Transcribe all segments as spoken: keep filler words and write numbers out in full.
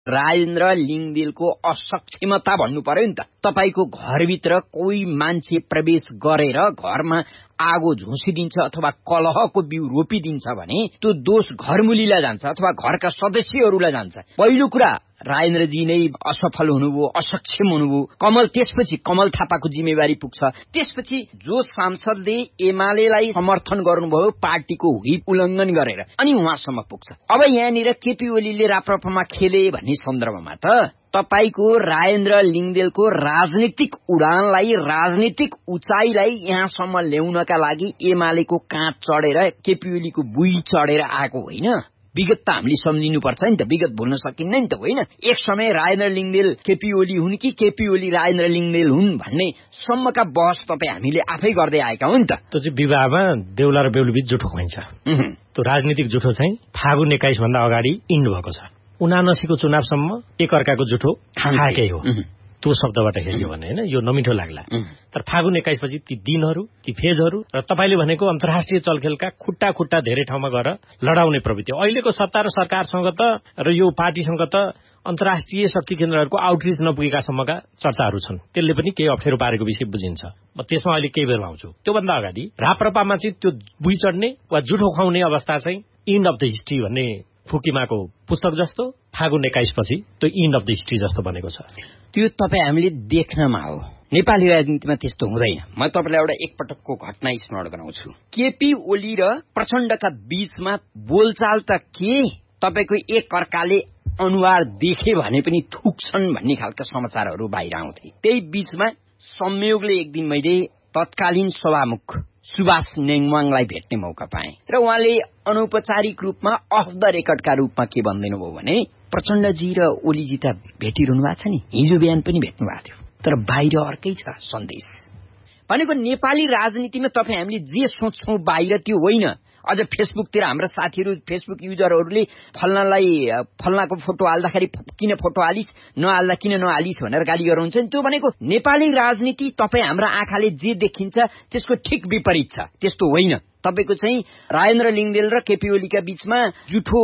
राजेन्द्र लिङदेलको असक्षमता भन्नु पर्यो नि त। तपाईको घरभित्र कोही मान्छे प्रवेश गरेर घरमा आगो झुसिदिन्छ अथवा कलहको बिउ रोपिदिन्छ भने त्यो दोष घरमुलीलाई जान्छ अथवा घरका सदस्यहरूलाई जान्छ। पहिलो कुरा राजेन्द्रजी नै असफल हुनुभयो, असक्षम हुनुभयो। कमल त्यसपछि कमल थापाको जिम्मेवारी पुग्छ। त्यसपछि जो सांसदले एमालेलाई समर्थन गर्नुभयो पार्टीको व्हिप उल्लङ्घन गरेर, अनि उहाँसम्म पुग्छ। अब यहाँनिर केपी ओलीले राप्रपामा खेले भन्ने सन्दर्भमा त तपाईको राजेन्द्र लिङदेलको राजनीतिक उडानलाई, राजनीतिक उचाइलाई यहाँसम्म ल्याउनका लागि एमालेको काँध चढेर केपी ओलीको बुई चढेर आएको होइन। विगत त हामीले सम्झिनुपर्छ नि त, विगत भुल्न सकिन्न नि त, होइन। एक समय राजेन्द्र लिङदेल केपी ओली हुन् कि केपी ओली राजेन्द्र लिङदेल हुन् भन्ने सम्मका बहस तपाईँ हामीले आफै गर्दै आएका हो नि त। त्यो चाहिँ विवाहमा देउला र बेहुलीबीच जुठो खुवाइन्छ। त्यो राजनीतिक जुठो चाहिँ फागुन एक्काइस भन्दा अगाडि इन्ड भएको छ। उनासीको चुनावसम्म एकअर्काको जुठो खाएकै हो। त्यो शब्दबाट हेर्यो भने होइन यो नमिठो लाग्ला। तर फागुन एक्काइस पछि ती दिनहरू, ती फेजहरू र तपाईँले भनेको अन्तर्राष्ट्रिय चलखेलका खुट्टा खुट्टा धेरै ठाउँमा गएर लडाउने प्रवृत्ति। अहिलेको सत्ता र सरकारसँग त र यो पार्टीसँग त अन्तर्राष्ट्रिय शक्ति केन्द्रहरूको आउटरिच नपुगेकासम्मका चर्चाहरू छन्। त्यसले पनि केही अप्ठ्यारो पारेको विषय बुझिन्छ। म त्यसमा अहिले केही बेरमा आउँछु। त्योभन्दा अगाडि राप्रपामा चाहिँ त्यो बुई चढ्ने वा जुठो खुवाउने अवस्था चाहिँ इन्ड अफ द हिस्ट्री भन्ने फुकिमाको पुस्तक जस्तो फागुन एक्काइस पछि त्यो इन्ड अफ द हिस्ट्री जस्तो बनेको छ। त्यो तपाईँ हामीले देख्नमा हो, नेपाली राजनीतिमा त्यस्तो हुँदैन। म तपाईँलाई एउटा एकपटकको घटना स्मरण गराउँछु। केपी ओली र प्रचण्डका बीचमा बोलचाल त के, तपाईँको एक अर्काले अनुहार देखे भने पनि थुक्छन् भन्ने खालका समाचारहरू बाहिर आउँथे। त्यही बीचमा संयोगले एक दिन मैले तत्कालीन सभामुख सुभाष नेङवाङलाई भेट्ने मौका पाएँ र उहाँले अनौपचारिक रूपमा अफ द रेकर्डका रूपमा के भन्दिनु भयो भने प्रचण्डजी र ओलीजी त भेटिरहनु भएको छ नि, हिजो बिहान पनि भेट्नु भएको थियो, तर बाहिर अर्कै छ सन्देश। भनेको नेपाली राजनीतिमा तपाईँ हामीले जे सोच्छौं बाहिर त्यो होइन। अझ फेसबुकतिर हाम्रा साथीहरू, फेसबुक युजरहरूले फल्नालाई फल्नाको फोटो हाल्दाखेरि किन फोटो हालिस्, नहाल्दा किन नहालिस् भनेर गाली गराउँछ नि। त्यो भनेको नेपाली राजनीति तपाईँ हाम्रा आँखाले जे देखिन्छ त्यसको ठिक विपरीत छ, त्यस्तो होइन। तपाईको चाहिँ राजेन्द्र लिङदेल र केपी ओलीका बीचमा जुठो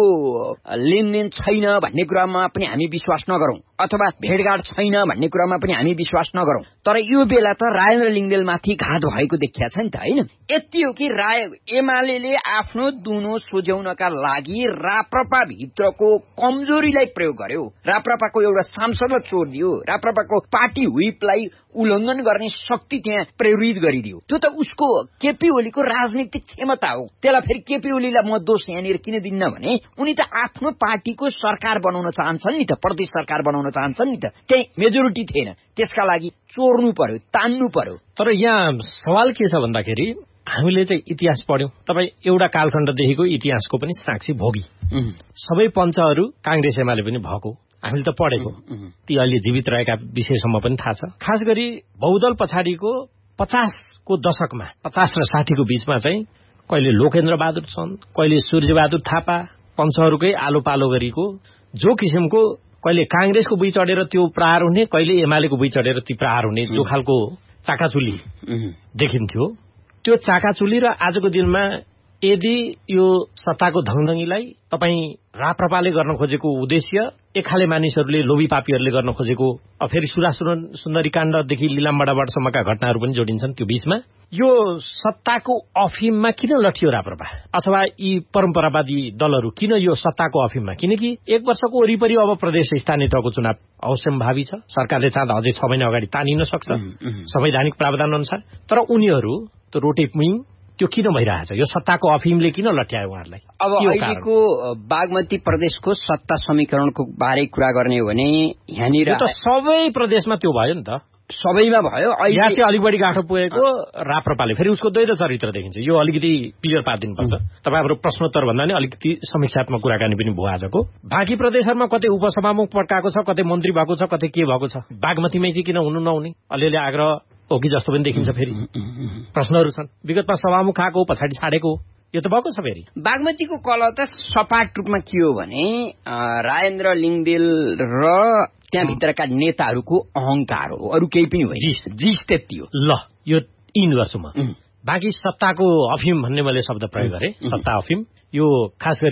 लेनदेन छैन भन्ने कुरामा पनि हामी विश्वास नगरौं, अथवा भेटघाट छैन भन्ने कुरामा पनि हामी विश्वास नगरौं। तर यो बेला त राजेन्द्र लिङदेलमाथि घात भएको देखिया छ नि त, होइन। यति हो कि एमाले आफ्नो दुनो सोझ्याउनका लागि राप्रपा भित्रको कमजोरीलाई प्रयोग गर्यो। राप्रपाको एउटा सांसदलाई छोडिदियो, राप्रपाको पार्टी व्हिपलाई उल्लङ्घन गर्ने शक्ति त्यहाँ प्रेरित गरिदियो। त्यो त उसको केपी ओलीको राजनीतिक क्षमता हो। त्यसलाई फेरि केपी ओलीलाई म दोष यहाँनिर किन दिन्न भने उनी त आफ्नो पार्टीको सरकार बनाउन चाहन्छन् नि त, प्रदेश सरकार बनाउन चाहन्छन् नि त। त्यही मेजोरिटी थिएन, त्यसका लागि चोर्नु पर्यो, तान्नु पर्यो। तर यहाँ सवाल के छ भन्दाखेरि हामीले चाहिँ इतिहास पढ्यौं। तपाईँ एउटा कालखण्डदेखिको इतिहासको पनि साक्षी भोगी। सबै पञ्चहरू कांग्रेस एमाले पनि भएको हामीले त पढेको। ती अहिले जीवित रहेका विषयसम्म पनि थाहा छ। खास गरी बहुदल पछाडिको पचासको दशकमा पचास र साठीको बीचमा चाहिँ कहिले लोकेन्द्र बहादुर छन्, कहिले सूर्यबहादुर थापा, पञ्चहरूकै आलो पालो गरेको जो किसिमको कहिले कांग्रेसको बुई चढेर त्यो प्रहार हुने, कहिले एमालेको बुई चढेर ती प्रहार हुने जो खालको चाकाचुली देखिन्थ्यो, त्यो चाकाचुली र आजको दिनमा यदि यो सत्ताको धङधङीलाई तपाईँ राप्रपाले गर्न खोजेको उद्देश्य एक खाले मानिसहरूले, लोभी पापीहरूले गर्न खोजेको फेरि सुरा सुन्दरी काण्डदेखि लिलामबडाबडसम्मका घटनाहरू पनि जोडिन्छन् त्यो बीचमा। यो सत्ताको अफिममा किन लठियो राप्रपा अथवा यी परम्परावादी दलहरू किन यो सत्ताको अफिममा? किनकि एक वर्षको वरिपरि अब प्रदेश स्थानीय तहको चुनाव अवश्यम्भावी छ। सरकारले चाहँदा अझै छ महिना अगाडि तानिन सक्छ संवैधानिक प्रावधान अनुसार। तर उनीहरू त्यो रोटेपिङ त्यो किन भइरहेछ? यो सत्ताको अफिमले किन लट्यायो उहाँहरूलाई? अब अहिलेको बागमती प्रदेशको सत्ता समीकरणको बारे कुरा गर्ने हो भने यहाँनिर त सबै प्रदेशमा त्यो भयो नि त, सबैमा भयो। यहाँ चाहिँ अलिक बढी गाँठो पुगेको राप्रपाले। फेरि उसको द्वैत चरित्र देखिन्छ। यो अलिकति क्लियर पारिदिनुपर्छ। तपाईँ हाम्रो प्रश्नोत्तर भन्दा नि अलिकति समीक्षात्मक कुराकानी पनि भयो आजको। बाँकी प्रदेशहरूमा कतै उपसभामुख पड्काएको छ, कतै मन्त्री भएको छ, कतै के भएको छ। बागमतीमै चाहिँ किन हुनु नहुने अलिअलि आग्रह हो कि जस्तो पनि देखिन्छ। फेरि प्रश्नहरू छन्। विगतमा सभामुख आएको पछाडि छाडेको यो त भएको छ। फेरि बागमतीको कलह त सपाट रूपमा के हो भने राजेन्द्र लिङदेल र त्यहाँभित्रका नेताहरूको अहंकार हो, अरू केही पनि होइन। जिस त्यति हो। ल यो इन गर्छु म। बाँकी सत्ताको अफिम भन्ने मैले शब्द प्रयोग गरेँ। सत्ता अफिम यो खास गरी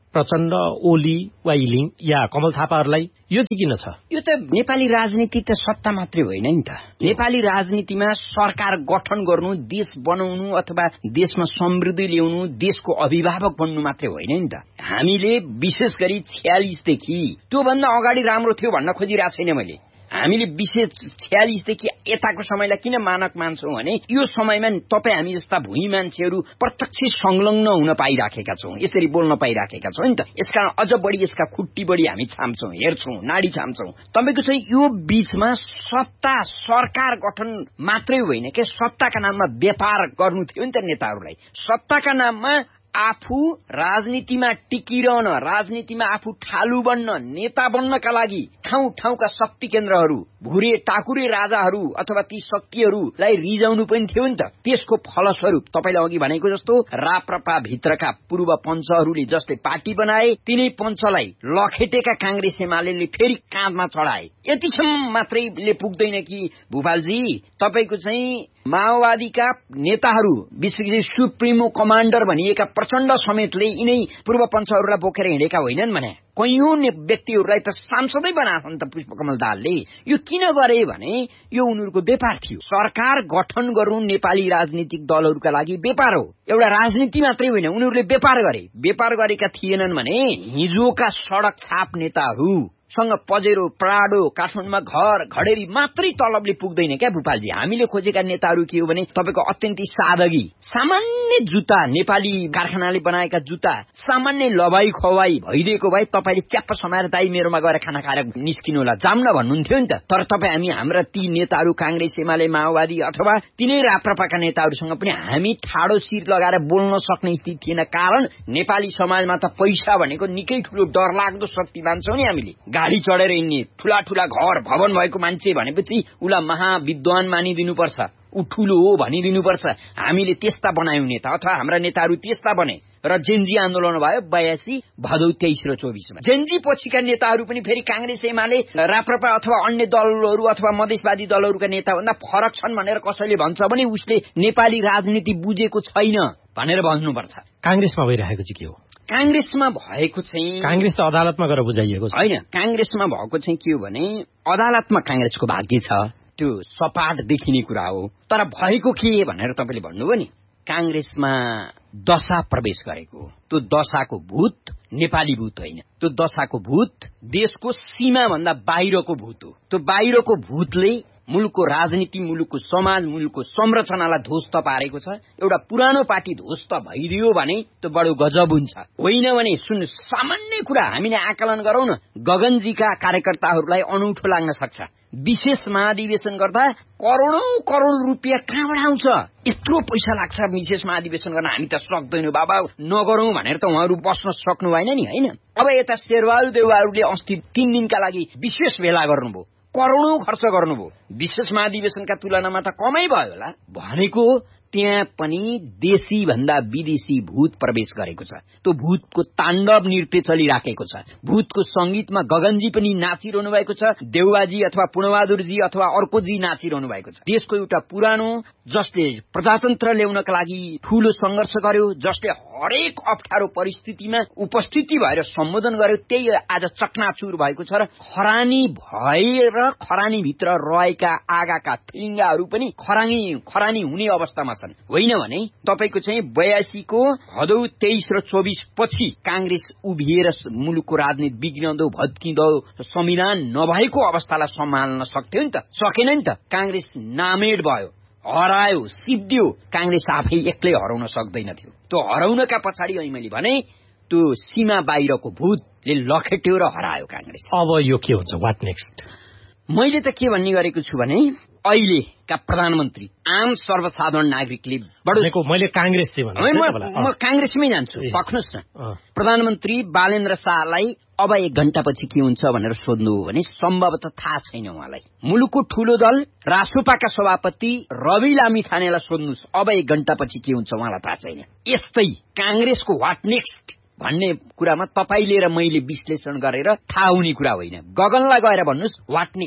प्रचण्ड, ओली, वाइलिङ या कमल थापाहरूलाई यो चाहिँ किन छ? यो त नेपाली राजनीति त सत्ता मात्रै होइन नि त। नेपाली राजनीतिमा सरकार गठन गर्नु, देश बनाउनु अथवा देशमा समृद्धि ल्याउनु, देशको अभिभावक बन्नु मात्रै होइन नि त। हामीले विशेष गरी छयालिसदेखि त्योभन्दा अगाडि राम्रो थियो भन्न खोजिरहेको छैन मैले। हामीले विशेष छयालिसदेखि यताको समयलाई किन मानक मान्छौं भने यो समयमा तपाईँ हामी जस्ता भुइँ मान्छेहरू प्रत्यक्ष संलग्न हुन पाइराखेका छौं, यसरी बोल्न पाइराखेका छौं नि त। यसकारण अझ बढी यसका खुट्टी बढी हामी छाम्छौं, हेर्छौं, नाडी छाम्छौं। तपाईको चाहिँ यो बीचमा सत्ता सरकार गठन मात्रै होइन के, सत्ताका नाममा व्यापार गर्नु थियो नि त नेताहरूलाई। सत्ताका नाममा आफू राजनीतिमा टिकिरहन, राजनीतिमा आफू ठालु बन्न, नेता बन्नका लागि ठाउँ ठाउँका शक्ति केन्द्रहरू, भुरे टाकुरे राजाहरू अथवा ती शक्तिहरूलाई रिजाउनु पनि थियो नि त। त्यसको फलस्वरूप तपाईले अघि भनेको जस्तो राप्रपा भित्रका पूर्व पञ्चहरूले जसले पार्टी बनाए, तिनै पञ्चलाई लखेटेका कांग्रेस एमालेले फेरि काँधमा चढाए। यतिसम्म मात्रैले पुग्दैन कि भूपालजी, तपाईको चाहिँ माओवादीका नेताहरू विशेष गरी सुप्रिमो कमान्डर भनिएका प्रचण्ड समेतले यिनै पूर्व पञ्चहरूलाई बोकेर हिँडेका होइनन् भने कैयौं व्यक्तिहरूलाई त सांसदै बनाछन् त पुष्पकमल दाहालले। यो किन गरे भने यो उनीहरूको व्यापार थियो। सरकार गठन गर्नु नेपाली राजनीतिक दलहरूका लागि व्यापार हो, एउटा राजनीति मात्रै होइन। उनीहरूले व्यापार गरे। व्यापार गरेका थिएनन् भने हिजोका सडक छाप नेताहरू सँग पजेरो, प्राडो, काठमाडौँमा घर घडेरी मात्रै तलबले पुग्दैन क्या भूपालजी। हामीले खोजेका नेताहरू के हो भने तपाईको अत्यन्तै सादगी, सामान्य जुत्ता, नेपाली कारखानाले बनाएका जुत्ता, सामान्य लबाई खवाई भइदिएको भए तपाईले च्याप्प समाएर दाइ मेरोमा गएर खाना खाएर निस्किनु होला, जाम्न भन्नुहुन्थ्यो नि त। तर तपाईँ हामी हाम्रा ती नेताहरू कांग्रेस एमाले माओवादी अथवा तिनै राप्रपाका नेताहरूसँग पनि हामी ठाडो शिर लगाएर बोल्न सक्ने स्थिति थिएन। कारण नेपाली समाजमा त पैसा भनेको निकै ठूलो डरलाग्दो शक्ति मान्छौं नि हामीले। गाडी चढेर हिँड्ने, ठूला ठूला घर भवन भएको मान्छे भनेपछि उला महाविद्वान मानिदिनुपर्छ, ऊ ठूलो हो भनिदिनुपर्छ। हामीले त्यस्ता बनायौं नेता, अथवा हाम्रा नेताहरू त्यस्ता बने। र जेनजी आन्दोलन भयो बयासी भदौ तेइस र चौबिसमा। जेनजी पछिका नेताहरू पनि फेरि कांग्रेस एमाले राप्रपा अथवा अन्य दलहरू अथवा मधेसवादी दलहरूका नेता भन्दा फरक छन् भनेर कसैले भन्छ भने उसले नेपाली राजनीति बुझेको छैन भनेर भन्नुपर्छ। कांग्रेसमा भइरहेको चाहिँ के हो? कांग्रेसमा भएको चाहिँ कांग्रेस त अदालतमा गएर बुझाइएको छ होइन। कांग्रेसमा भएको चाहिँ के हो भने अदालतमा कांग्रेसको भाग्य छ, त्यो सपाट देखिने कुरा हो। तर भएको के भनेर तपाईले भन्नुभयो नि, कांग्रेसमा दशा प्रवेश गरेको। त्यो दशाको भूत नेपाली भूत होइन, त्यो दशाको भूत देशको सीमा भन्दा बाहिरको भूत हो। त्यो बाहिरको भूतले मुलुकको राजनीति, मुलुकको समाज, मुलुकको संरचनालाई ध्वस्त पारेको छ। एउटा पुरानो पार्टी ध्वस्त भइदियो भने त्यो बडो गजब हुन्छ। होइन भने सुन्नु, सामान्य कुरा हामीले आकलन गरौँ न, गगनजीका कार्यकर्ताहरूलाई अनौठो लाग्न सक्छ। विशेष महाधिवेशन गर्दा करोडौं करोड रुपियाँ कहाँबाट आउँछ? यत्रो पैसा लाग्छ विशेष महाधिवेशन गर्न, हामी त सक्दैनौँ बाबा, नगरौं भनेर त उहाँहरू बस्न सक्नु भएन नि, होइन? अब यता शेरबहादुर देउवाहरूले अस्ति तीन दिनका लागि विशेष भेला गर्नुभयो, करोडौं खर्च गर्नुभयो। विशेष महाधिवेशनका तुलनामा त कमै भयो होला भनेको। त्यहाँ पनि देशी भन्दा विदेशी भूत प्रवेश गरेको छ। त्यो भूतको ताण्डव नृत्य चलिराखेको छ। भूतको संगीतमा गगनजी पनि नाचिरहनु भएको छ, देउवाजी अथवा पूर्णबहादुरजी अथवा अर्कोजी नाचिरहनु भएको छ। देशको एउटा पुरानो जसले प्रजातन्त्र ल्याउनका लागि ठूलो संघर्ष गर्यो, जसले हरेक अप्ठ्यारो परिस्थितिमा उपस्थिति भएर सम्बोधन गर्यो, त्यही आज चकनाचुर भएको छ। र खरानी भएर खरानीभित्र रहेका आगाका फिलिङ्गाहरू पनि खरानी खरानी हुने अवस्थामा छन्। होइन भने तपाईको चाहिँ बयासीको भदौ तेइस र चौबिस पछि कांग्रेस उभिएर मुलुकको राजनीति बिग्रिँदो भत्किँदो संविधान नभएको अवस्थालाई सम्हाल्न सक्थ्यो नि त, सकेन नि त। कांग्रेस नामेड भयो, हरायो, सिद्धियो। कांग्रेस आफै एक्लै हराउन सक्दैन थियो। त्यो हराउनका पछाडि अनि मैले भने त्यो सीमा बाहिरको भूतले लखेट्यो र हरायो कांग्रेस। अब यो के हुन्छ? What next? मैले त के भन्ने गरेको छु भने अहिलेका प्रधानमन्त्री आम सर्वसाधारण नागरिकले बडो मैले कांग्रेस चाहिँ म कांग्रेसमै जान्छु, पक्नुहोस् न। प्रधानमन्त्री बालेन्द्र शाहलाई अब एक घण्टापछि के हुन्छ भनेर सोध्नु हो भने सम्भवतः थाहा छैन उहाँलाई। मुलुकको ठूलो दल रासोपाका सभापति रवि लामिछानेलाई सोध्नुहोस् अब एक घण्टापछि के हुन्छ, उहाँलाई थाहा छैन। यस्तै कांग्रेसको व्हाट नेक्स्ट भन्ने कुरामा तपाईले र मैले विश्लेषण गरेर थाहा हुने कुरा होइन। गगनलाई गएर भन्नुस् व्हाट नेक्स्ट,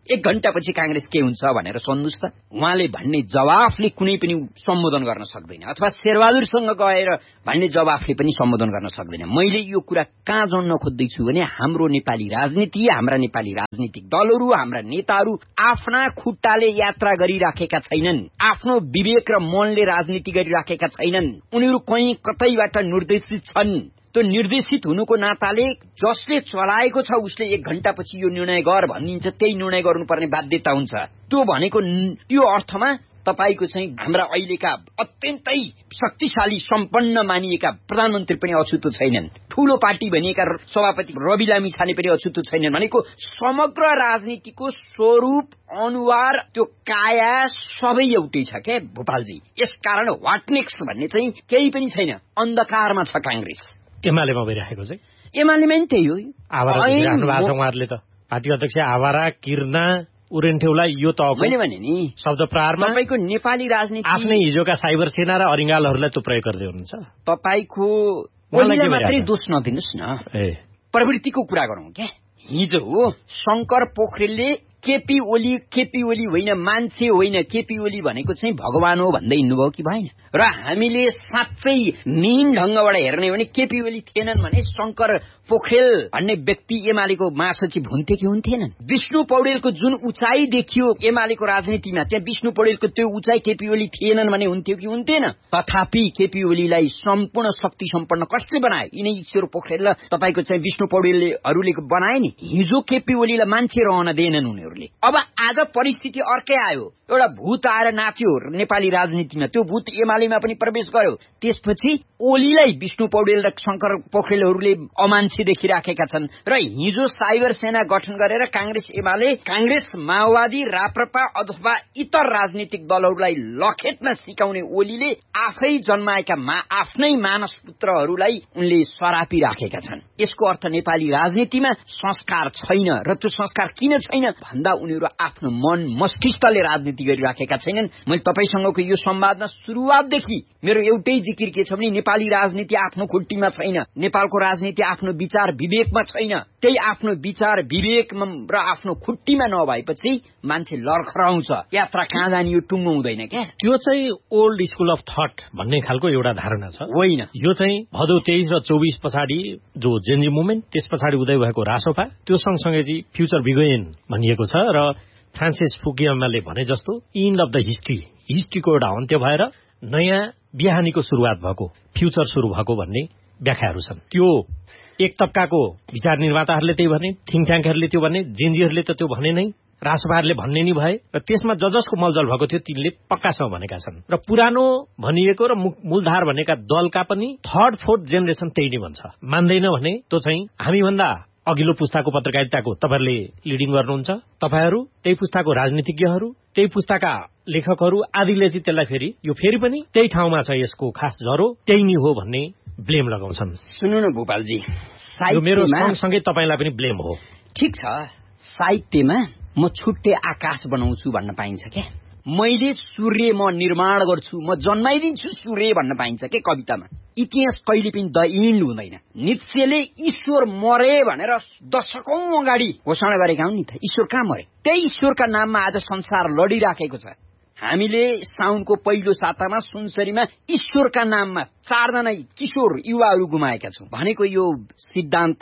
एक घण्टापछि कांग्रेस के हुन्छ भनेर सोध्नुस् त। उहाँले भन्ने जवाफले कुनै पनि सम्बोधन गर्न सक्दैन, अथवा शेरबहादुरसँग गएर भन्ने जवाफले पनि सम्बोधन गर्न सक्दैन। मैले यो कुरा कहाँ जोड्न खोज्दैछु भने हाम्रो नेपाली राजनीति, हाम्रा नेपाली राजनीतिक दलहरू, हाम्रा नेताहरू आफ्ना खुट्टाले यात्रा गरिराखेका छैनन्, आफ्नो विवेक र मनले राजनीति गरिराखेका छैनन्। उनीहरू कहीँ कतैबाट निर्देशित छन्। त्यो निर्देशित हुनुको नाताले जसले चलाएको छ उसले एक घण्टापछि यो निर्णय गर भनिदिन्छ, त्यही निर्णय गर्नुपर्ने बाध्यता हुन्छ। त्यो भनेको त्यो अर्थमा तपाईको चाहिँ हाम्रा अहिलेका अत्यन्तै शक्तिशाली सम्पन्न मानिएका प्रधानमन्त्री पनि अछुतो छैनन्, ठूलो पार्टी भनिएका सभापति रवि लामी छाने पनि अछुतो छैनन्। भनेको समग्र राजनीतिको स्वरूप, अनुहार, त्यो काया सबै एउटै छ के भोपालजी। यसकारण व्हाट नेक्स्ट भन्ने चाहिँ केही पनि छैन, अन्धकारमा छ कांग्रेस। एमालेमा भइरहेको चाहिँ एमालेमा नि त्यही हो। उहाँहरूले त पार्टी अध्यक्ष आवारा, किर्ना, उरेन्ठेउलाई यो त मैले भने नि शब्द प्रहारमा तपाईको नेपाली राजनीति आफ्नै हिजोका साइबर सेना र अरिङ्गालहरूलाई त प्रयोग गर्दै हुनुहुन्छ। तपाईको ओलीलाई मात्रै दोष नदिनुस् न, प्रवृत्तिको कुरा गरौँ क्या। हिजो शंकर पोखरेलले केपी ओली केपी ओली होइन, मान्छे होइन, केपी ओली भनेको चाहिँ भगवान हो भन्दै हिँड्नुभयो कि भएन? र हामीले साँच्चै मेन ढंगबाट हेर्ने भने केपी ओली थिएनन् भने शंकर पोखरेल भन्ने व्यक्ति एमालेको महासचिव हुन्थे कि हुन्थेनन्? विष्णु पौडेलको जुन उचाइ देखियो एमालेको राजनीतिमा, त्यहाँ विष्णु पौडेलको त्यो उचाइ केपी ओली थिएनन् भने हुन्थ्यो कि हुन्थेन? तथापि केपी ओलीलाई सम्पूर्ण शक्ति सम्पन्न कसले बनायो? यिनै ईश्वर पोखरेल र तपाईको चाहिँ विष्णु पौडेलहरूले बनाए नि। हिजो केपी ओलीलाई मान्छे रहन दिएनन् उनीहरूले। अब आज परिस्थिति अर्कै आयो, एउटा भूत आएर नाच्यो नेपाली राजनीतिमा, त्यो भूत एमालेमा पनि प्रवेश गर्यो। त्यसपछि ओलीलाई विष्णु पौडेल र शंकर पोखरेलहरूले अमान्छे देखिराखेका छन् र हिजो साइबर सेना गठन गरेर कांग्रेस एमाले, कांग्रेस माओवादी, राप्रपा अथवा इतर राजनीतिक दलहरूलाई लखेट्न सिकाउने ओलीले आफै जन्माएका मा आफ्नै मानस पुत्रहरूलाई उनले सरापी राखेका छन्। यसको अर्थ नेपाली राजनीतिमा संस्कार छैन। र त्यो संस्कार किन छैन भन्दा उनीहरू आफ्नो मन मस्तिष्कले राजनीति गरिराखेका छैनन्। मैले तपाईसँगको यो संवादमा सुरुवातदेखि मेरो एउटै जिकिर के छ भने नेपाली राजनीति आफ्नो खुट्टीमा छैन, नेपालको राजनीति आफ्नो विचार विवेकमा छैन। त्यही आफ्नो विचार विवेक र आफ्नो खुट्टीमा नभएपछि मान्छे लर्खराउँछ, यात्रा कहाँ जाने यो टुङ्गो हुँदैन क्या। त्यो चाहिँ ओल्ड स्कुल अफ थट भन्ने खालको एउटा धारणा छ होइन। यो चाहिँ भदौ तेइस र चौबिस पछाडि जो जेनजी मुभमेन्ट, त्यस पछाडि उदय भएको रासोपा, त्यो सँगसँगै चाहिँ फ्युचर बिगोइन भनिएको छ। र फ्रान्सिस फुकुयामाले भने जस्तो इन्ड अफ द हिस्ट्री, हिस्ट्रीको एउटा अन्त्य भएर नयाँ बिहानीको सुरुवात भएको, फ्युचर सुरु भएको भन्ने व्याख्याहरू छन्। त्यो एक तबकाको विचार निर्माताहरूले त्यही भने, थिङ्क ट्याङ्कहरूले त्यो भने, जेनजीहरूले त त्यो भने नै, रासोपाहरूले भन्ने नि भए। र त्यसमा ज जसको मलजल भएको थियो तिनले पक्कासँग भनेका छन्। र पुरानो भनिएको र मूलधार भनेका दलका पनि थर्ड फोर्थ जेनेरेसन त्यही नै भन्छ। मान्दैन भने त्यो चाहिँ हामीभन्दा अघिल्लो पुस्ताको पत्रकारिताको तपाईँहरूले लिडिङ गर्नुहुन्छ, तपाईँहरू त्यही पुस्ताको राजनीतिज्ञहरू, त्यही पुस्ताका लेखकहरू आदिले चाहिँ त्यसलाई फेरि यो फेरि पनि त्यही ठाउँमा छ, यसको खास जरो त्यही नै हो भन्ने ब्लेम लगाउँछन्। सुन्नु न भोपालजी, यो मेरो सँगसँगै तपाईँलाई पनि ब्लेम हो। ठिक छ, साहित्यमा म छुट्टै आकाश बनाउँछु भन्न पाइन्छ क्या। मैले सूर्य म निर्माण गर्छु, म जन्माइदिन्छु सूर्य भन्न पाइन्छ के कवितामा। इतिहास कहिले पनि द इन्ड हुँदैन। नित्सेले ईश्वर मरे भनेर दशकौं अगाडि घोषणा गरेका हुन् नि त। ईश्वर कहाँ मरे? त्यही ईश्वरका नाममा आज संसार लडिराखेको छ। हामीले साउनको पहिलो सातामा सुनसरीमा ईश्वरका नाममा चारजना किशोर युवाहरू गुमाएका छौं। भनेको यो सिद्धान्त,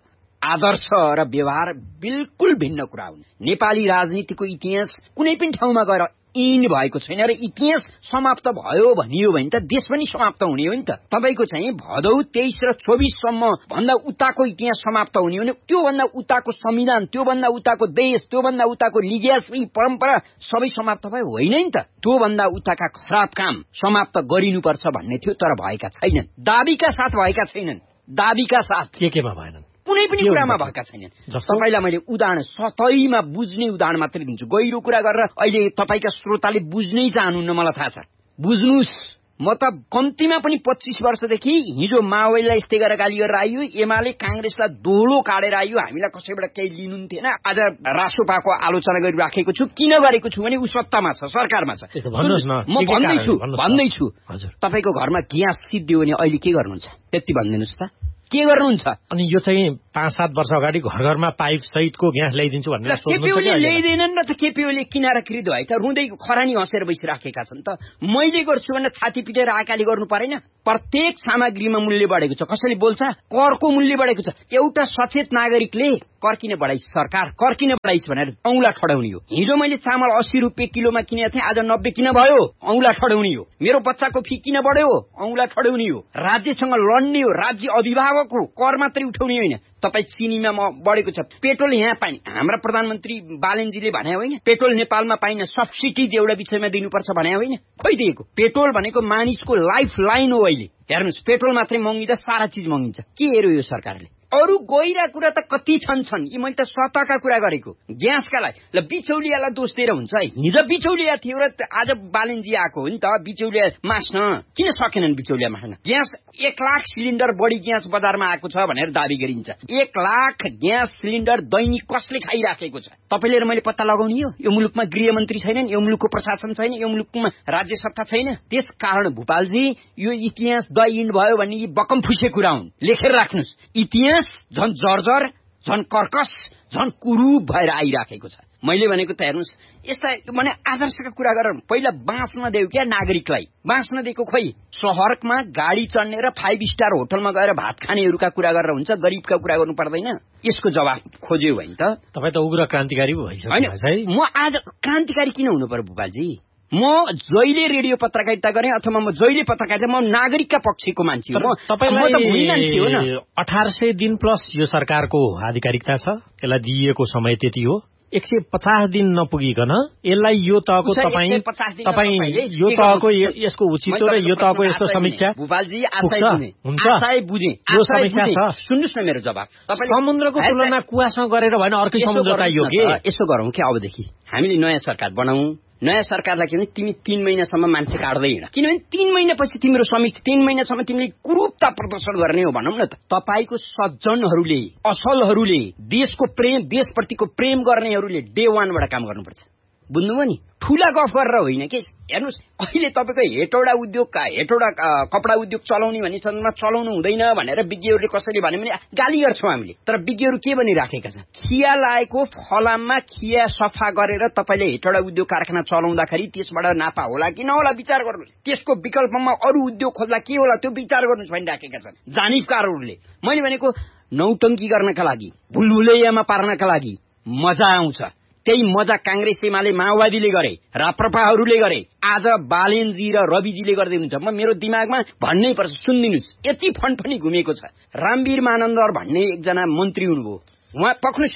आदर्श र व्यवहार बिल्कुल भिन्न कुरा हुन्। नेपाली राजनीतिको इतिहास कुनै पनि ठाउँमा गएर इन भएको छैन र इतिहास समाप्त भयो भनियो भने त देश पनि समाप्त हुने हो नि त। तपाईको चाहिँ भदौ तेइस र चौबिस सम्म भन्दा उताको इतिहास समाप्त हुने हो भने त्यो भन्दा उताको संविधान, त्यो भन्दा उताको देश, त्यो भन्दा उताको लिग्यासी परम्परा सबै समाप्त भयो होइन नि त। त्यो भन्दा उताका खराब काम समाप्त गरिनुपर्छ भन्ने थियो, तर भएका छैनन्। दाबीका साथ भएका छैनन्। दाबीका साथ के केमा भएनन्? कुनै पनि कुरामा भएका छैनन्। तपाईलाई मैले उदाहरण सतैमा बुझ्ने उदाहरण मात्रै दिन्छु। गहिरो कुरा गरेर अहिले तपाईका श्रोताले बुझ्नै चाहनुहुन्न, मलाई थाहा छ। बुझ्नुस्, म त कम्तीमा पनि पच्चीस वर्षदेखि हिजो माओवादीलाई यस्तै गरेर गाली गरेर आइयो, एमाले कांग्रेसलाई दोलो काटेर आइयो, हामीलाई कसैबाट केही लिनु थिएन। आज रासोपाको आलोचना गरिराखेको छु। किन गरेको छु भने उ सत्तामा छ, सरकारमा छ। म भन्दैछु भन्दैछु तपाईँको घरमा ग्यास सिद्धियो भने अहिले के गर्नुहुन्छ त्यति भनिदिनुहोस् त। के गर्नुहुन्छ? अनि यो चाहिँ पाँच सात वर्ष अगाडि घर घरमा पाइप सहितको ग्यास ल्याइदिन्छु भनेर केपीओले ल्याइदिएनन् र त केपीओले किनारा किरिद भए त रुँदै खरानी हँसेर बसिराखेका छन् त। मैले गर्छु भनेर छाती पिटेर आकाली गर्नु परेन? प्रत्येक सामग्रीमा मूल्य बढेको छ। कसैले बोल्छ करको मूल्य बढेको छ। एउटा सचेत नागरिकले कर किन बढाइस, सरकार कर किन बढाइस भनेर औंला ठडाउने हो। हिजो मैले चामल अस्सी रुपियाँ किलोमा किनेको थिएँ, आज नब्बे किन भयो? औंला ठडाउने हो। मेरो बच्चाको फी किन बढ्यो? औंला ठडाउने हो। राज्यसँग लड्ने हो। राज्य अभिभावक हो, कर मात्रै उठाउने होइन। तपाईँ चिनीमा म बढेको छ, पेट्रोल यहाँ पाइने, हाम्रा प्रधानमन्त्री बालेनजीले भने होइन पेट्रोल नेपालमा पाइन सब्सिडी एउटा विषयमा दिनुपर्छ भने होइन? खोइ दिएको। पेट्रोल भनेको मानिसको लाइफ लाइन हो। अहिले हेर्नुहोस्, पेट्रोल मात्रै महँगिँदा सारा चिज महँगिन्छ। के हेर्यो यो सरकारले? अरू गइरा कुरा त कति छन् छन् यी मैले त सतका कुरा गरेको। ग्यासका लागि ल बिचौलियालाई दोष दिएर हुन्छ है? हिजो बिचौलिया थियो र आज बालेनजी आएको हो नि त। बिचौलिया मास्न किन सकेनन्? बिचौलिया मास्न ग्यास एक लाख सिलिन्डर बढी ग्यास बजारमा आएको छ भनेर दाबी गरिन्छ। एक लाख ग्यास सिलिन्डर दैनिक कसले खाइराखेको छ? तपाईँले र मैले पत्ता लगाउने हो। यो मुलुकमा गृहमन्त्री छैनन्, यो मुलुकको प्रशासन छैन, यो मुलुकमा राज्य सत्ता छैन। त्यस कारण भूपालजी यो इतिहास द इन्ड भयो भन्ने यी बकम फुसे कुरा हुन्। लेखेर राख्नुहोस्। इतिहास झन जर्जर, झन कर्कस, झन कुरूप भएर आइराखेको छ। मैले भनेको त हेर्नुहोस्, यस्ता माने आदर्शका कुरा गरेर पहिला बाँच्न देऊ क्या नागरिकलाई। बाँच्न दिएको खोइ? शहरमा गाडी चढ्ने र फाइभ स्टार होटलमा गएर भात खानेहरूका कुरा गरेर हुन्छ, गरिबका कुरा गर्नु पर्दैन? यसको जवाफ खोज्यो भने त तपाईँ त उग्र क्रान्तिकारी पो भइसक्नु है। म आज क्रान्तिकारी किन हुनु पर्यो भूपालजी? म जहिले रेडियो पत्रकारिता गरेँ अथवा म जहिले पत्रकारिता, म नागरिकका पक्षको मान्छे हो। तपाईलाई अठार सय दिन प्लस यो सरकारको आधिकारिकता छ, यसलाई दिइएको समय त्यति हो। एक सय पचास दिन नपुगिकन यसलाई यो तहको तपाईँ तपाईँ यो तहको यसको उचित र यो तहको यस्तो समीक्षा भूपालजी आशय बुझे यो समीक्षा छ। सुन्नुहोस् न मेरो जवाब। समुद्रको तुलना कुवासँग गरेर भएन, अर्कै समुद्र चाहियो के? यसो गरौँ कि अबदेखि हामीले नयाँ सरकार बनाऊ। नयाँ सरकारलाई के भने तिमी तीन महिनासम्म मान्छे काट्दै हिँड, किनभने तीन महिनापछि तिम्रो समीक्षा तीन महिनासम्म तिमीले कुरूपता प्रदर्शन गर्ने हो भनौँ न त। तपाईँको सज्जनहरूले, असलहरूले, देशको प्रेम, देशप्रतिको प्रेम गर्नेहरूले डे वानबाट काम गर्नुपर्छ। बुझ्नुभयो नि? ठूला गफ गरेर होइन कि। हेर्नुहोस्, अहिले तपाईँको हेटौडा उद्योगका हेटौडा कपडा उद्योग चलाउने भने चलाउनु हुँदैन भनेर विज्ञहरूले कसैले भन्यो भने गाली गर्छौँ हामीले। तर विज्ञहरू के भनिराखेका छन्? खिया लागेको फलाममा खिया सफा गरेर तपाईँले हेटौडा उद्योग कारखाना चलाउँदाखेरि त्यसबाट नाफा होला कि नहोला विचार गर्नुहोस्। त्यसको विकल्पमा अरू उद्योग खोज्दा के होला त्यो विचार गर्नुहोस् भनिराखेका छन् जानिफकारहरूले। मैले भनेको नौटङ्की गर्नका लागि, भुलभुलैयामा पार्नका लागि मजा आउँछ। त्यही मजा कांग्रेस एमाले माओवादीले गरे, राप्रपाहरूले गरे, आज बालेनजी र रविजीले गर्दै हुनुहुन्छ। म मेरो दिमागमा भन्नै पर्छ, सुनिदिनुहोस्। यति फन्ड पनि घुमेको छ। रामवीर मानन्दर भन्ने एकजना मन्त्री हुनुभयो, उहाँ पक्नुस्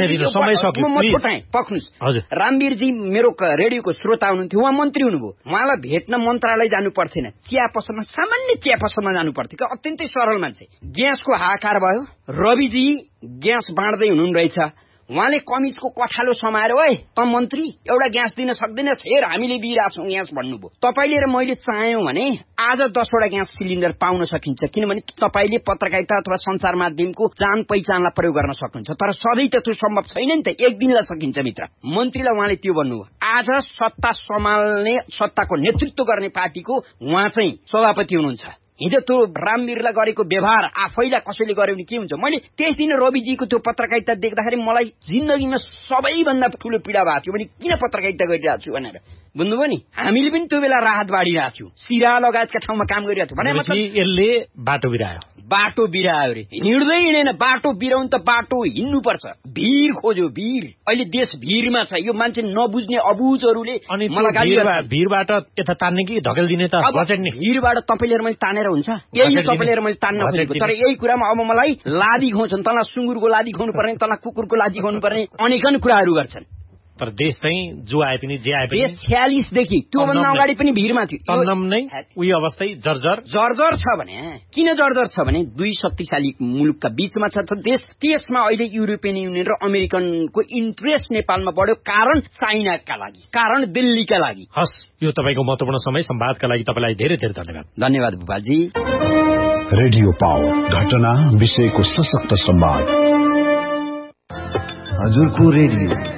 पक्नुस् रामवीरजी मेरो रेडियोको श्रोता हुनुहुन्थ्यो, उहाँ मन्त्री हुनुभयो। उहाँलाई भेट्न मन्त्रालय जानु पर्थेन, चिया पसलमा, सामान्य चिया पसलमा जानु पर्थ्यो क्या। अत्यन्तै सरल मान्छे। ग्यासको हाहाकार भयो, रविजी ग्यास बाँड्दै हुनुहुन्न रहेछ। उहाँले कमिजको कठालो समाएर ओए त मन्त्री एउटा ग्यास दिन सक्दैन, फेर हामीले दिइरहेछौँ ग्यास भन्नुभयो। तपाईँले र मैले चाह्यौँ भने आज दसवटा ग्यास सिलिन्डर पाउन सकिन्छ, किनभने तपाईँले पत्रकारिता अथवा सञ्चार माध्यमको जान पहिचानलाई प्रयोग गर्न सक्नुहुन्छ। तर सधैँ त त्यो सम्भव छैन नि त, एक दिनलाई सकिन्छ मित्र। मन्त्रीलाई उहाँले त्यो भन्नुभयो। आज सत्ता सम्हाल्ने, सत्ताको नेतृत्व गर्ने पार्टीको उहाँ चाहिँ सभापति हुनुहुन्छ। हिजो त्यो रामवीरलाई गरेको व्यवहार आफैलाई कसैले गर्यो भने के हुन्छ? मैले त्यस दिन रविजीको त्यो पत्रकारिता देख्दाखेरि मलाई जिन्दगीमा सबैभन्दा ठुलो पीडा भएको थियो, भने किन पत्रकारिता गरिरहेको छु भनेर। बुझ्नुभयो नि? हामीले पनि त्यो बेला राहत बाँडिरहेको थियौँ, सिरा लगायतका ठाउँमा काम गरिरहेको थियौँ भने यसले बाटो बिरायो। बाटो बिरायो रे, हिँड्दै हिँडेन। बाटो बिराउनु त बाटो हिँड्नुपर्छ। भिर खोज्यो, भिर। अहिले देश भिरमा छ। यो मान्छे नबुझ्ने अबुझहरूले भिरबाट यता तान्ने कि धकेल्दिने त बजेट नि। भिरबाट तपाईँले मैले तानेर हुन्छ, यही तपाईँले मैले तान्न खोजेको। तर यही कुरामा अब मलाई लादी खुवाउँछन्, तँलाई सुँगुरको लादी खुवाउनु पर्ने, तँलाई कुकुरको लादी खुवाउनु पर्ने, अनेकन कुराहरू गर्छन्। तर देश चाहिँ जो आए पनि जे आए पनि देश छयालिसदेखि त्योभन्दा अगाडि पनि भिरमा थियो। तन्नम नै उही अवस्था जर्जर जर्जर छ भने किन जर्जर छ भने दुई शक्तिशाली मुलुकका बीचमा छ देश। त्यसमा अहिले युरोपियन युनियन र अमेरिकनको इन्ट्रेस्ट नेपालमा बढ्यो, कारण चाइनाका लागि, कारण दिल्लीका लागि। हस्, यो तपाईँको महत्त्वपूर्ण समय संवादका लागि तपाईँलाई धेरै धेरै धन्यवाद। धन्यवाद भूपालजी। रेडियो पावर, घटना विषयको सशक्त संवाद। हजुरको रेडियो।